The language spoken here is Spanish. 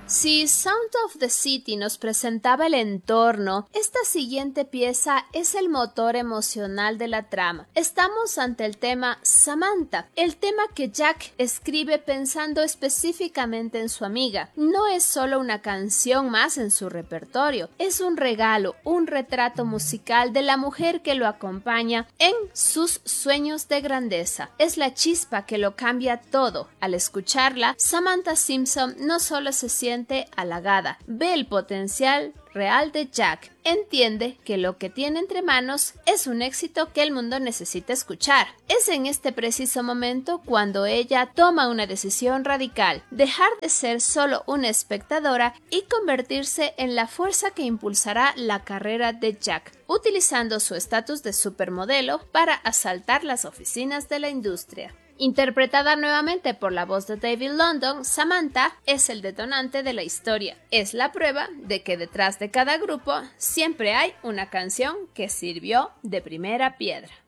Si Sound of the City nos presentaba el entorno, esta siguiente pieza es el motor emocional de la trama. Estamos ante el tema Samantha, el tema que Jack escribe pensando específicamente en su amiga. No es solo una canción más en su repertorio, es un regalo, un retrato musical de la mujer que lo acompaña en sus sueños de grandeza. Es la chispa que lo cambia todo. Al escucharla, Samantha Simpson no solo se siente halagada, ve el potencial real de Jack, entiende que lo que tiene entre manos es un éxito que el mundo necesita escuchar. Es en este preciso momento cuando ella toma una decisión radical, dejar de ser solo una espectadora y convertirse en la fuerza que impulsará la carrera de Jack, utilizando su estatus de supermodelo para asaltar las oficinas de la industria. Interpretada nuevamente por la voz de David London, Samantha es el detonante de la historia. Es la prueba de que detrás de cada grupo siempre hay una canción que sirvió de primera piedra.